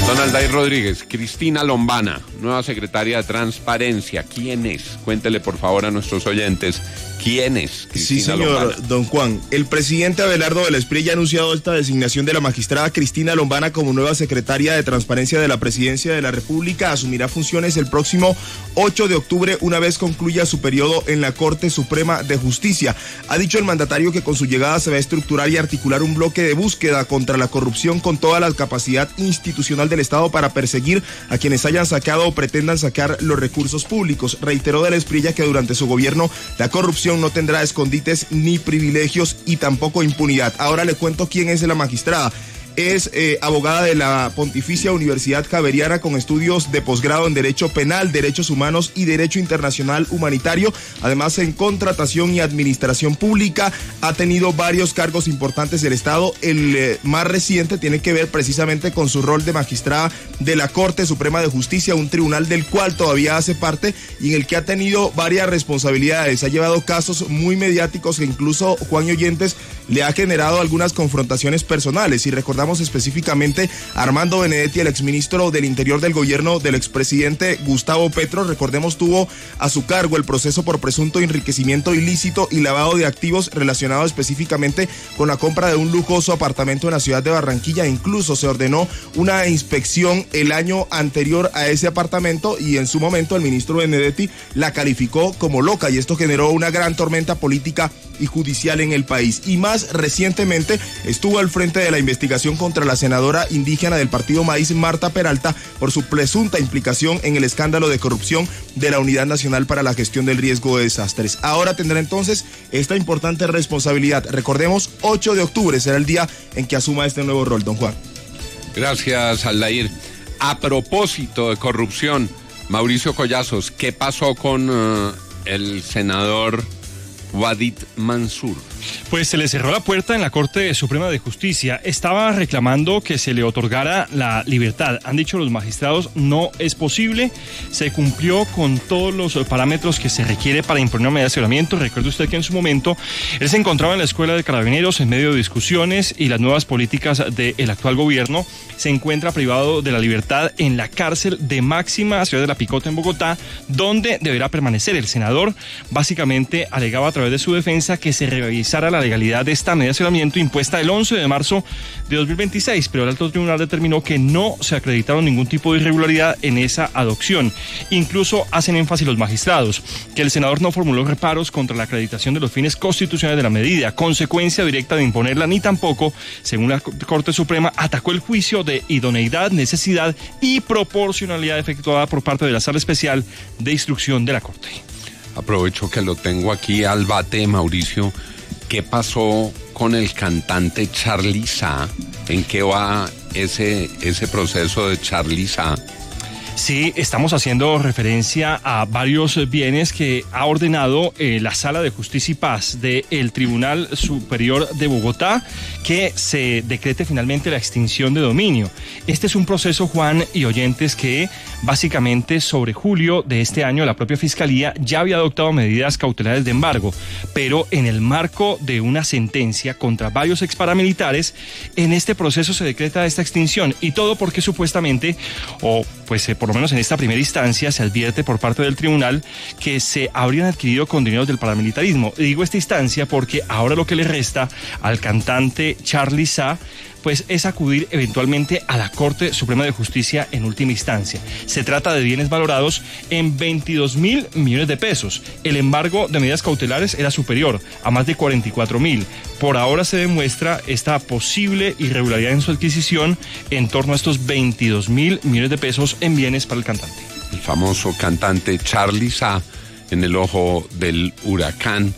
Don Aldair Rodríguez, Cristina Lombana, nueva secretaria de Transparencia. ¿Quién es? Cuéntele por favor a nuestros oyentes. ¿Quién es Cristina Sí, señor Lombana? Don Juan. El presidente Abelardo del Esprit ya ha anunciado esta designación de la magistrada Cristina Lombana como nueva secretaria de Transparencia de la Presidencia de la República. Asumirá funciones el próximo 8 de octubre, una vez concluya su periodo en la Corte Suprema de Justicia. Ha dicho el mandatario que con su llegada se va a estructurar y articular un bloque de búsqueda contra la corrupción con toda la capacidad institucional del Estado para perseguir a quienes hayan sacado o pretendan sacar los recursos públicos. Reiteró del Esprit que durante su gobierno la corrupción no tendrá escondites ni privilegios y tampoco impunidad. Ahora le cuento quién es la magistrada. Es abogada de la Pontificia Universidad Javeriana con estudios de posgrado en Derecho Penal, Derechos Humanos y Derecho Internacional Humanitario. Además, en Contratación y Administración Pública ha tenido varios cargos importantes del Estado. El más reciente tiene que ver precisamente con su rol de magistrada de la Corte Suprema de Justicia, un tribunal del cual todavía hace parte y en el que ha tenido varias responsabilidades. Ha llevado casos muy mediáticos que incluso, Juan y oyentes, le ha generado algunas confrontaciones personales. Y recordamos específicamente a Armando Benedetti, el exministro del Interior del gobierno del expresidente Gustavo Petro. Recordemos, tuvo a su cargo el proceso por presunto enriquecimiento ilícito y lavado de activos relacionado específicamente con la compra de un lujoso apartamento en la ciudad de Barranquilla. Incluso se ordenó una inspección el año anterior a ese apartamento y en su momento el ministro Benedetti la calificó como loca y esto generó una gran tormenta política y judicial en el país. Y más recientemente estuvo al frente de la investigación contra la senadora indígena del partido Maíz, Marta Peralta, por su presunta implicación en el escándalo de corrupción de la Unidad Nacional para la Gestión del Riesgo de Desastres. Ahora tendrá entonces esta importante responsabilidad. Recordemos, 8 de octubre será el día en que asuma este nuevo rol, don Juan. Gracias, Aldair. A propósito de corrupción, Mauricio Collazos, ¿qué pasó con el senador Wadid Mansur? Pues se le cerró la puerta en la Corte Suprema de Justicia. Estaba reclamando que se le otorgara la libertad. Han dicho los magistrados, no es posible. Se cumplió con todos los parámetros que se requiere para imponer una medida de aseguramiento. Recuerde usted que en su momento él se encontraba en la Escuela de Carabineros en medio de discusiones y las nuevas políticas del actual gobierno. Se encuentra privado de la libertad en la cárcel de máxima ciudad de La Picota en Bogotá, donde deberá permanecer. El senador básicamente alegaba a través de su defensa que se revisara la legalidad de esta medida de aseguramiento impuesta el 11 de marzo de 2026, pero el alto tribunal determinó que no se acreditaron ningún tipo de irregularidad en esa adopción. Incluso hacen énfasis los magistrados que el senador no formuló reparos contra la acreditación de los fines constitucionales de la medida, consecuencia directa de imponerla, ni tampoco, según la Corte Suprema, atacó el juicio de idoneidad, necesidad y proporcionalidad efectuada por parte de la Sala Especial de Instrucción de la Corte. Aprovecho que lo tengo aquí al bate, Mauricio. ¿Qué pasó con el cantante Charly Sa? ¿En qué va ese proceso de Charly Sa? Sí, estamos haciendo referencia a varios bienes que ha ordenado la Sala de Justicia y Paz del Tribunal Superior de Bogotá, que se decrete finalmente la extinción de dominio. Este es un proceso, Juan y oyentes, que básicamente sobre julio de este año la propia Fiscalía ya había adoptado medidas cautelares de embargo, pero en el marco de una sentencia contra varios exparamilitares, en este proceso se decreta esta extinción, y todo porque supuestamente, por lo menos en esta primera instancia, se advierte por parte del tribunal que se habrían adquirido con dinero del paramilitarismo. Y digo esta instancia porque ahora lo que le resta al cantante Charly Sa pues es acudir eventualmente a la Corte Suprema de Justicia en última instancia. Se trata de bienes valorados en 22.000 millones de pesos. El embargo de medidas cautelares era superior a más de 44.000. Por ahora se demuestra esta posible irregularidad en su adquisición en torno a estos 22.000 millones de pesos en bienes para el cantante. El famoso cantante Charly Sa en el ojo del huracán.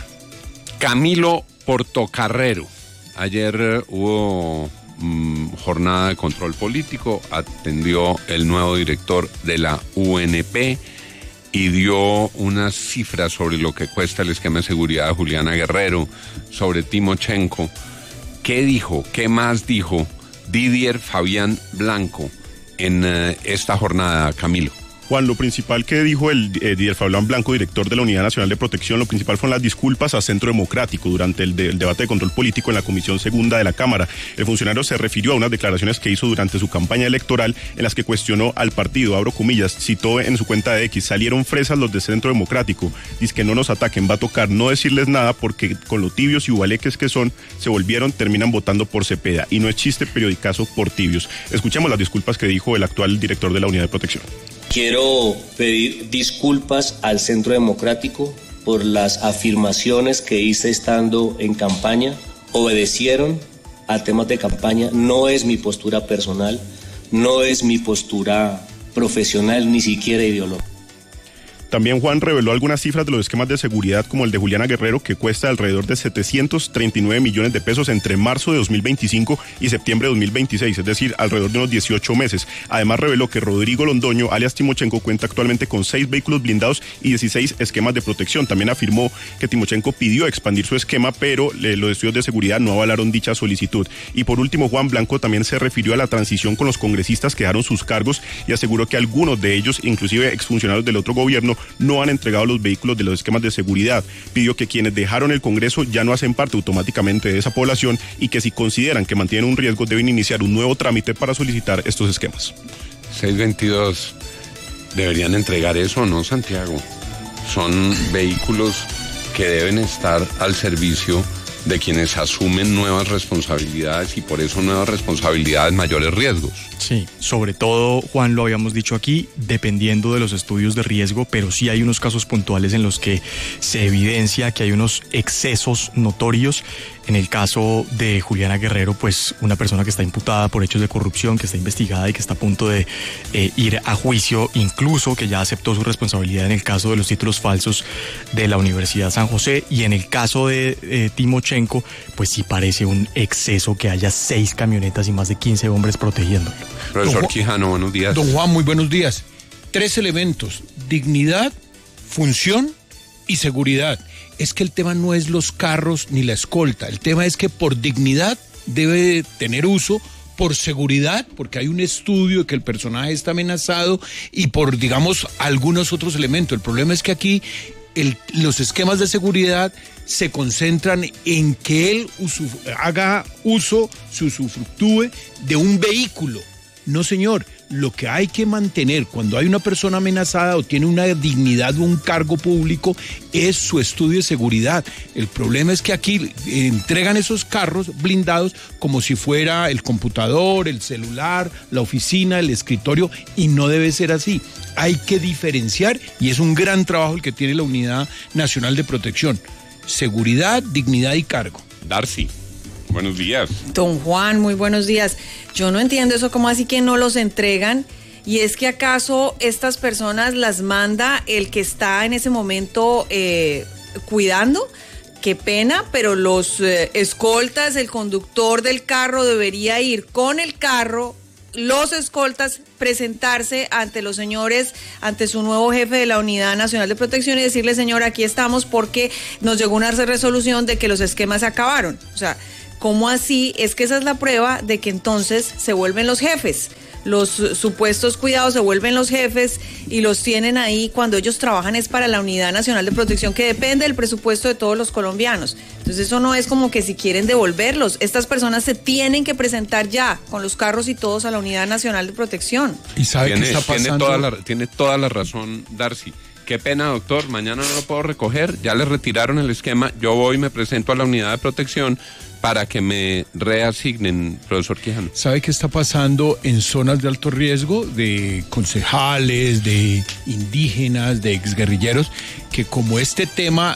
Camilo Portocarrero. Ayer hubo jornada de control político, atendió el nuevo director de la UNP y dio unas cifras sobre lo que cuesta el esquema de seguridad de Juliana Guerrero, sobre Timochenko. ¿Qué dijo? ¿Qué más dijo Didier Fabián Blanco en esta jornada, Camilo? Juan, lo principal que dijo el Didier Fablan Blanco, director de la Unidad Nacional de Protección, lo principal fueron las disculpas a Centro Democrático durante el debate de control político en la Comisión Segunda de la Cámara. El funcionario se refirió a unas declaraciones que hizo durante su campaña electoral en las que cuestionó al partido, abro comillas, citó en su cuenta de X, salieron fresas los de Centro Democrático, dice que no nos ataquen, va a tocar no decirles nada porque con lo tibios y ubaleques que son, terminan votando por Cepeda, y no es chiste periodicazo por tibios. Escuchemos las disculpas que dijo el actual director de la Unidad de Protección. Quiero pedir disculpas al Centro Democrático por las afirmaciones que hice estando en campaña. Obedecieron a temas de campaña. No es mi postura personal, no es mi postura profesional, ni siquiera ideológica. También Juan reveló algunas cifras de los esquemas de seguridad como el de Juliana Guerrero, que cuesta alrededor de 739 millones de pesos entre marzo de 2025 y septiembre de 2026, es decir, alrededor de unos 18 meses. Además reveló que Rodrigo Londoño, alias Timochenko, cuenta actualmente con 6 vehículos blindados y 16 esquemas de protección. También afirmó que Timochenko pidió expandir su esquema, pero los estudios de seguridad no avalaron dicha solicitud. Y por último, Juan Blanco también se refirió a la transición con los congresistas que dejaron sus cargos y aseguró que algunos de ellos, inclusive exfuncionarios del otro gobierno, no han entregado los vehículos de los esquemas de seguridad. Pidió que quienes dejaron el Congreso ya no hacen parte automáticamente de esa población y que si consideran que mantienen un riesgo deben iniciar un nuevo trámite para solicitar estos esquemas. 622 deberían entregar eso, ¿no, Santiago? Son vehículos que deben estar al servicio de quienes asumen nuevas responsabilidades y por eso nuevas responsabilidades, mayores riesgos. Sí, sobre todo, Juan, lo habíamos dicho aquí, dependiendo de los estudios de riesgo, pero sí hay unos casos puntuales en los que se evidencia que hay unos excesos notorios. En el caso de Juliana Guerrero, pues una persona que está imputada por hechos de corrupción, que está investigada y que está a punto de ir a juicio, incluso que ya aceptó su responsabilidad en el caso de los títulos falsos de la Universidad San José. Y en el caso de Timochenko, pues sí parece un exceso que haya 6 camionetas y más de 15 hombres protegiéndolo. Profesor Quijano, buenos días. Don Juan, muy buenos días. 3 elementos: dignidad, función y seguridad. Es que el tema no es los carros ni la escolta, el tema es que por dignidad debe tener uso, por seguridad, porque hay un estudio de que el personaje está amenazado, y por, digamos, algunos otros elementos. El problema es que aquí los esquemas de seguridad se concentran en que él haga uso, se usufructúe de un vehículo. No, señor, lo que hay que mantener cuando hay una persona amenazada o tiene una dignidad o un cargo público es su estudio de seguridad. El problema es que aquí entregan esos carros blindados como si fuera el computador, el celular, la oficina, el escritorio, y no debe ser así. Hay que diferenciar, y es un gran trabajo el que tiene la Unidad Nacional de Protección. Seguridad, dignidad y cargo. Darcy, buenos días. Don Juan, muy buenos días. Yo no entiendo eso, ¿cómo así que no los entregan? ¿Y es que acaso estas personas las manda el que está en ese momento cuidando? Qué pena, pero los escoltas, el conductor del carro debería ir con el carro, los escoltas, presentarse ante los señores, ante su nuevo jefe de la Unidad Nacional de Protección y decirle: señor, aquí estamos porque nos llegó una resolución de que los esquemas se acabaron. O sea, ¿cómo así? Es que esa es la prueba de que entonces se vuelven los jefes. Los supuestos cuidados se vuelven los jefes y los tienen ahí cuando ellos trabajan es para la Unidad Nacional de Protección, que depende del presupuesto de todos los colombianos. Entonces eso no es como que si quieren devolverlos. Estas personas se tienen que presentar ya con los carros y todos a la Unidad Nacional de Protección. ¿Y sabe qué está pasando? Tiene toda la razón, Darcy. Qué pena, doctor, mañana no lo puedo recoger, ya le retiraron el esquema, yo voy y me presento a la Unidad de Protección para que me reasignen, profesor Quijano. ¿Sabe qué está pasando en zonas de alto riesgo, de concejales, de indígenas, de exguerrilleros, que como este tema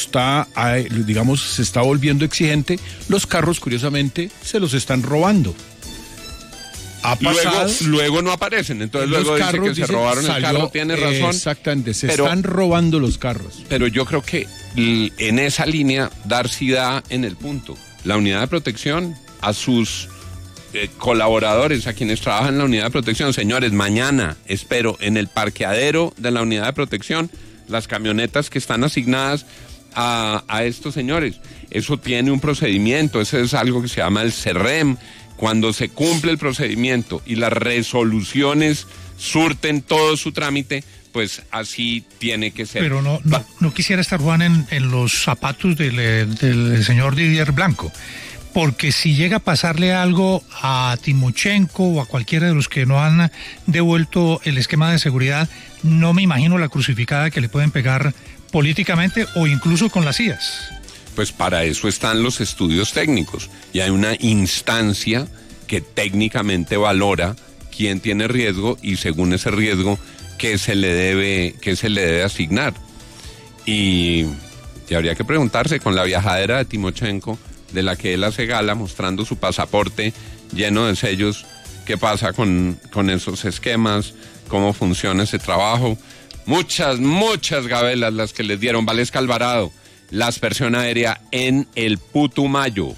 se está volviendo exigente, los carros, curiosamente, se los están robando? Ha pasado, luego no aparecen, entonces luego dicen que se robaron el carro, tiene razón. Exactamente, están robando los carros. Pero yo creo que en esa línea Darcy da en el punto. La Unidad de Protección, a sus colaboradores, a quienes trabajan en la Unidad de Protección: señores, mañana espero en el parqueadero de la Unidad de Protección las camionetas que están asignadas a estos señores. Eso tiene un procedimiento, eso es algo que se llama el CERREM. Cuando se cumple el procedimiento y las resoluciones surten todo su trámite, pues así tiene que ser. Pero no quisiera estar, Juan, en los zapatos del señor Didier Blanco, porque si llega a pasarle algo a Timochenko o a cualquiera de los que no han devuelto el esquema de seguridad, no me imagino la crucificada que le pueden pegar políticamente o incluso con las IAS. Pues para eso están los estudios técnicos y hay una instancia que técnicamente valora quién tiene riesgo y según ese riesgo qué se le debe asignar. Y habría que preguntarse con la viajadera de Timochenko, de la que él hace gala mostrando su pasaporte lleno de sellos, qué pasa con esos esquemas, cómo funciona ese trabajo. Muchas gabelas las que les dieron. Valesca Alvarado, la aspersión aérea en el Putumayo.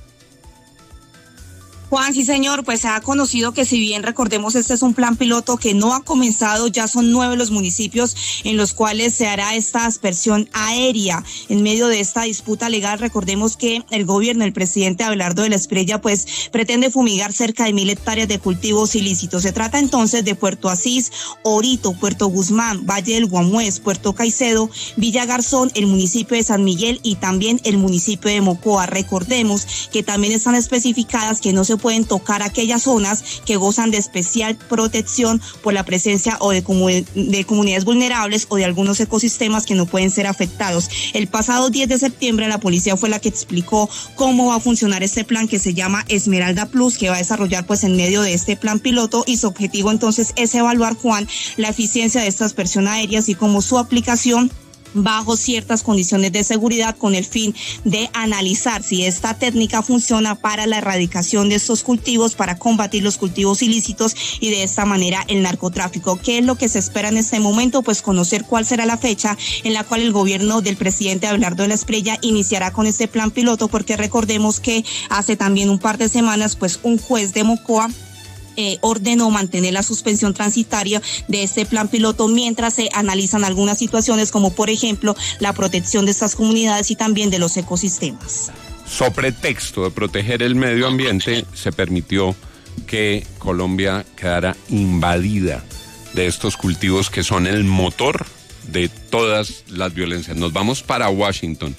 Juan, sí señor, pues se ha conocido que si bien recordemos este es un plan piloto que no ha comenzado, ya son 9 los municipios en los cuales se hará esta aspersión aérea. En medio de esta disputa legal, recordemos que el gobierno, el presidente Abelardo de la Espriella, pues pretende fumigar cerca de 1.000 hectáreas de cultivos ilícitos. Se trata entonces de Puerto Asís, Orito, Puerto Guzmán, Valle del Guamués, Puerto Caicedo, Villa Garzón, el municipio de San Miguel y también el municipio de Mocoa. Recordemos que también están especificadas que no se pueden tocar aquellas zonas que gozan de especial protección por la presencia o de comunidades vulnerables o de algunos ecosistemas que no pueden ser afectados. El pasado 10 de septiembre la policía fue la que explicó cómo va a funcionar este plan que se llama Esmeralda Plus, que va a desarrollar pues en medio de este plan piloto, y su objetivo entonces es evaluar, Juan, la eficiencia de esta aspersión aérea, así como su aplicación bajo ciertas condiciones de seguridad, con el fin de analizar si esta técnica funciona para la erradicación de estos cultivos, para combatir los cultivos ilícitos y de esta manera el narcotráfico. ¿Qué es lo que se espera en este momento? Pues conocer cuál será la fecha en la cual el gobierno del presidente Abelardo de la Espriella iniciará con este plan piloto, porque recordemos que hace también un par de semanas pues un juez de Mocoa ordenó mantener la suspensión transitoria de este plan piloto mientras se analizan algunas situaciones, como por ejemplo la protección de estas comunidades y también de los ecosistemas. So pretexto de proteger el medio ambiente, se permitió que Colombia quedara invadida de estos cultivos que son el motor de todas las violencias. Nos vamos para Washington.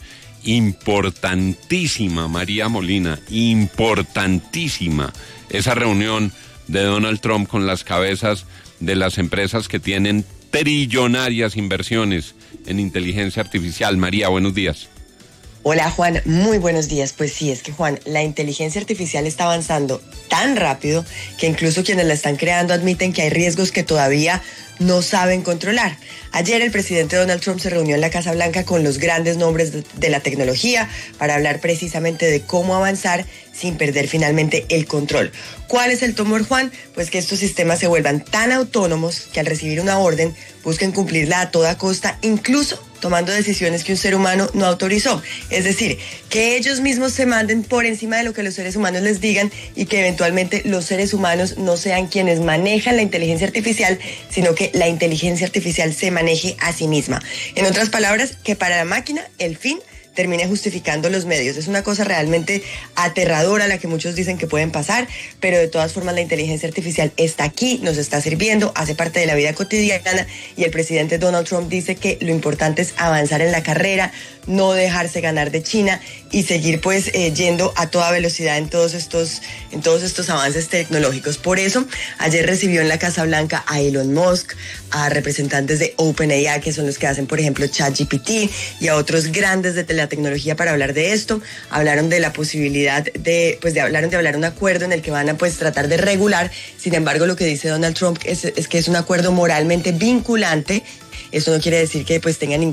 Importantísima, María Molina, importantísima esa reunión de Donald Trump con las cabezas de las empresas que tienen trillonarias inversiones en inteligencia artificial. María, buenos días. Hola Juan, muy buenos días. Pues sí, es que Juan, la inteligencia artificial está avanzando tan rápido que incluso quienes la están creando admiten que hay riesgos que todavía no saben controlar. Ayer el presidente Donald Trump se reunió en la Casa Blanca con los grandes nombres de la tecnología para hablar precisamente de cómo avanzar sin perder finalmente el control. ¿Cuál es el temor, Juan? Pues que estos sistemas se vuelvan tan autónomos que al recibir una orden busquen cumplirla a toda costa, incluso tomando decisiones que un ser humano no autorizó. Es decir, que ellos mismos se manden por encima de lo que los seres humanos les digan y que eventualmente los seres humanos no sean quienes manejan la inteligencia artificial, sino que la inteligencia artificial se maneje a sí misma. En otras palabras, que para la máquina el fin termine justificando los medios. Es una cosa realmente aterradora la que muchos dicen que pueden pasar, pero de todas formas la inteligencia artificial está aquí, nos está sirviendo, hace parte de la vida cotidiana, y el presidente Donald Trump dice que lo importante es avanzar en la carrera, no dejarse ganar de China y seguir pues yendo a toda velocidad en todos estos avances tecnológicos. Por eso, ayer recibió en la Casa Blanca a Elon Musk, a representantes de OpenAI, que son los que hacen, por ejemplo, ChatGPT, y a otros grandes de la tecnología para hablar de esto. Hablaron de la posibilidad de hablar un acuerdo en el que van a pues tratar de regular. Sin embargo, lo que dice Donald Trump es que es un acuerdo moralmente vinculante. Esto no quiere decir que pues tenga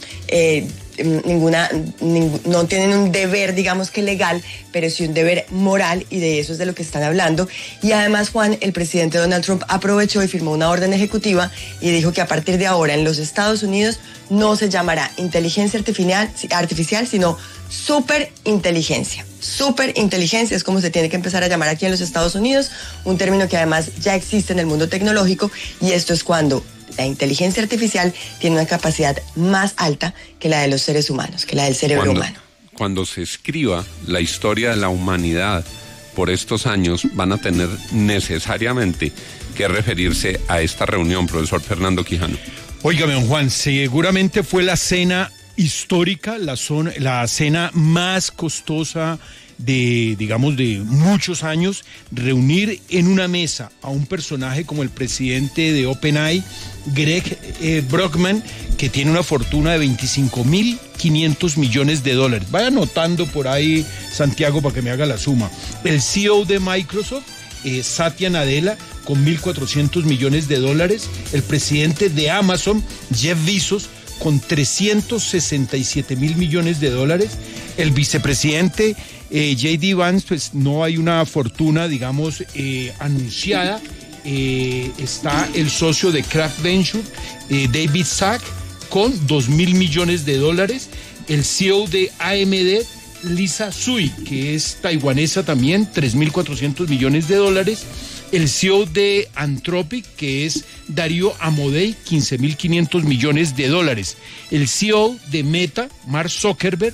no tienen un deber, digamos que legal, pero sí un deber moral, y de eso es de lo que están hablando. Y además, Juan, el presidente Donald Trump aprovechó y firmó una orden ejecutiva y dijo que a partir de ahora en los Estados Unidos no se llamará inteligencia artificial, sino superinteligencia. Superinteligencia es como se tiene que empezar a llamar aquí en los Estados Unidos, un término que además ya existe en el mundo tecnológico, y esto es cuando la inteligencia artificial tiene una capacidad más alta que la de los seres humanos, que la del cerebro humano. Cuando se escriba la historia de la humanidad por estos años van a tener necesariamente que referirse a esta reunión, profesor Fernando Quijano? Óigame, don Juan, seguramente fue la cena histórica, la cena más costosa de muchos años. Reunir en una mesa a un personaje como el presidente de OpenAI, Greg Brockman, que tiene una fortuna de $25.500 millones. Vaya anotando por ahí, Santiago, para que me haga la suma. El CEO de Microsoft, Satya Nadella, con $1.400 millones. El presidente de Amazon, Jeff Bezos, con $367.000 millones. El vicepresidente J.D. Vance, pues no hay una fortuna, anunciada. Está el socio de Kraft Venture, David Sack, con $2.000 millones. El CEO de AMD, Lisa Sui, que es taiwanesa también, $3.400 millones. El CEO de Anthropic, que es Darío Amodei, $15.500 millones. El CEO de Meta, Mark Zuckerberg,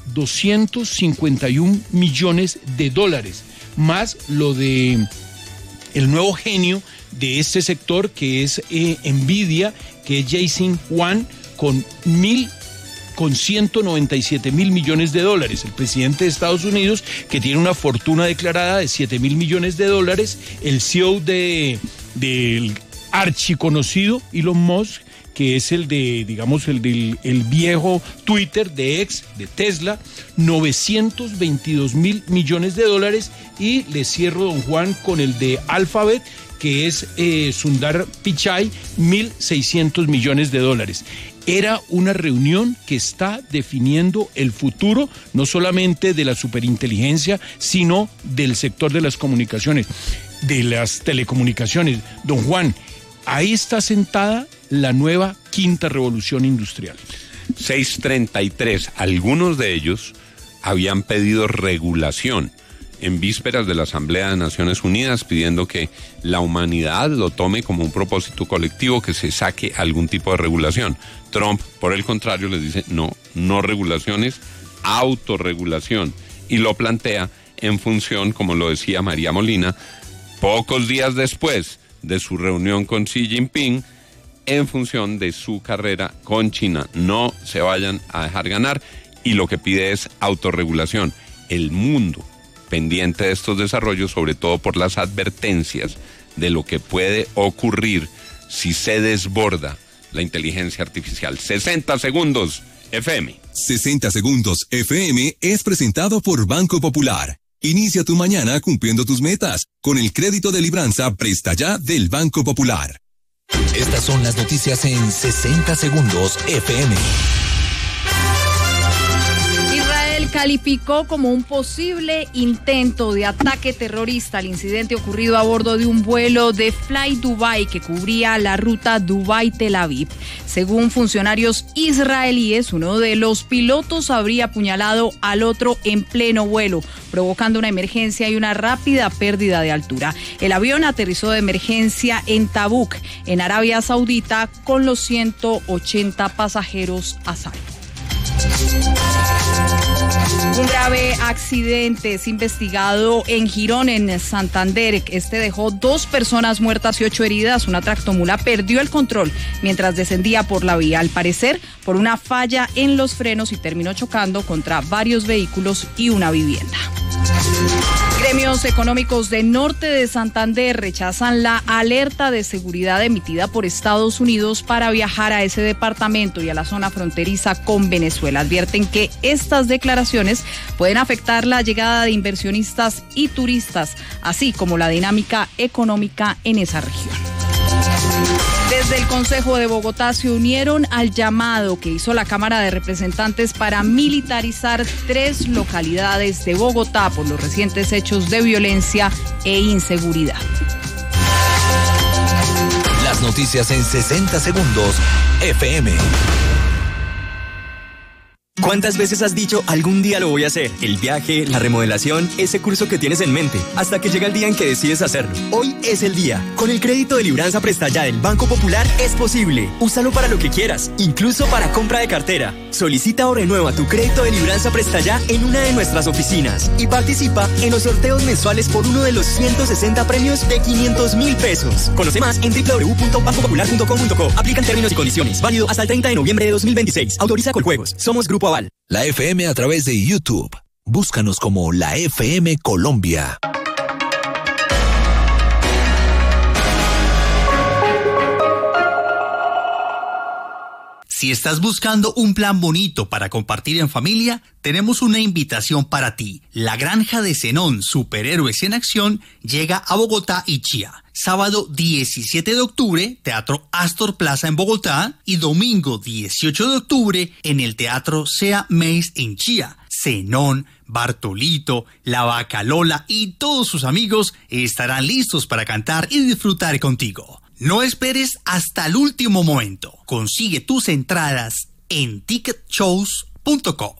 $251 millones. Más lo de el nuevo genio de este sector, que es Nvidia, que es Jensen Huang, con $197.000 millones. El presidente de Estados Unidos, que tiene una fortuna declarada de $7.000 millones. El CEO del archiconocido Elon Musk, que es el del viejo Twitter, de ex, de Tesla, $922.000 millones. Y le cierro, don Juan, con el de Alphabet, que es Sundar Pichai, $1.600 millones. Era una reunión que está definiendo el futuro, no solamente de la superinteligencia, sino del sector de las comunicaciones, de las telecomunicaciones. Don Juan, ahí está sentada la nueva quinta revolución industrial. 6:33. Algunos de ellos habían pedido regulación en vísperas de la Asamblea de Naciones Unidas, pidiendo que la humanidad lo tome como un propósito colectivo, que se saque algún tipo de regulación. Trump, por el contrario, les dice no regulaciones, autorregulación, y lo plantea en función, como lo decía María Molina, pocos días después de su reunión con Xi Jinping, en función de su carrera con China. No se vayan a dejar ganar, y lo que pide es autorregulación. El mundo pendiente de estos desarrollos, sobre todo por las advertencias de lo que puede ocurrir si se desborda la inteligencia artificial. 60 segundos FM. 60 segundos FM es presentado por Banco Popular. Inicia tu mañana cumpliendo tus metas con el crédito de libranza Presta Ya del Banco Popular. Estas son las noticias en 60 segundos FM. Calificó como un posible intento de ataque terrorista el incidente ocurrido a bordo de un vuelo de Fly Dubai que cubría la ruta Dubai-Tel Aviv. Según funcionarios israelíes, uno de los pilotos habría apuñalado al otro en pleno vuelo, provocando una emergencia y una rápida pérdida de altura. El avión aterrizó de emergencia en Tabuk, en Arabia Saudita, con los 180 pasajeros a salvo. Un grave accidente es investigado en Girón, en Santander. Este dejó 2 personas muertas y 8 heridas. Una tractomula perdió el control mientras descendía por la vía, al parecer por una falla en los frenos, y terminó chocando contra varios vehículos y una vivienda. Gremios económicos de norte de Santander rechazan la alerta de seguridad emitida por Estados Unidos para viajar a ese departamento y a la zona fronteriza con Venezuela. Advierten que estas declaraciones pueden afectar la llegada de inversionistas y turistas, así como la dinámica económica en esa región. Desde el Consejo de Bogotá se unieron al llamado que hizo la Cámara de Representantes para militarizar 3 localidades de Bogotá por los recientes hechos de violencia e inseguridad. Las noticias en 60 segundos FM. ¿Cuántas veces has dicho algún día lo voy a hacer? El viaje, la remodelación, ese curso que tienes en mente, hasta que llega el día en que decides hacerlo. Hoy es el día. Con el crédito de Libranza Presta Ya del Banco Popular es posible. Úsalo para lo que quieras, incluso para compra de cartera. Solicita o renueva tu crédito de Libranza Presta Ya en una de nuestras oficinas y participa en los sorteos mensuales por uno de los 160 premios de 500.000 pesos. Conoce más en www.bancopopular.com.co. Aplican términos y condiciones. Válido hasta el 30 de noviembre de 2026. Autoriza Coljuegos. Somos Grupo Aval. La FM a través de YouTube. Búscanos como La FM Colombia. Si estás buscando un plan bonito para compartir en familia, tenemos una invitación para ti. La Granja de Zenón, Superhéroes en Acción, llega a Bogotá y Chía. Sábado 17 de octubre, Teatro Astor Plaza en Bogotá, y domingo 18 de octubre en el Teatro Sea Meis en Chía. Zenón, Bartolito, La Vaca Lola y todos sus amigos estarán listos para cantar y disfrutar contigo. No esperes hasta el último momento. Consigue tus entradas en ticketshows.co.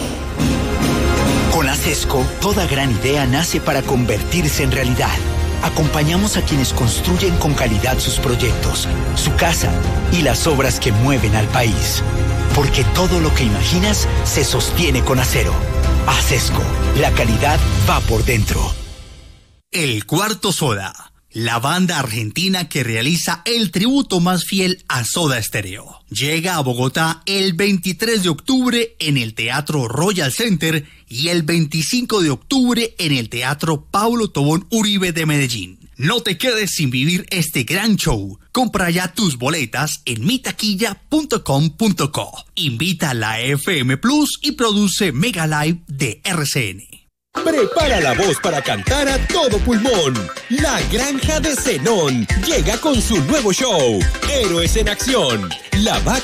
Con ACESCO, toda gran idea nace para convertirse en realidad. Acompañamos a quienes construyen con calidad sus proyectos, su casa y las obras que mueven al país. Porque todo lo que imaginas se sostiene con acero. ACESCO, la calidad va por dentro. El Cuarto Soda, la banda argentina que realiza el tributo más fiel a Soda Stereo. Llega a Bogotá el 23 de octubre en el Teatro Royal Center y el 25 de octubre en el Teatro Pablo Tobón Uribe de Medellín. No te quedes sin vivir este gran show. Compra ya tus boletas en mitaquilla.com.co. Invita a la FM Plus y produce Mega Live de RCN. Prepara la voz para cantar a todo pulmón. La Granja de Zenón llega con su nuevo show, Héroes en Acción. La Vaca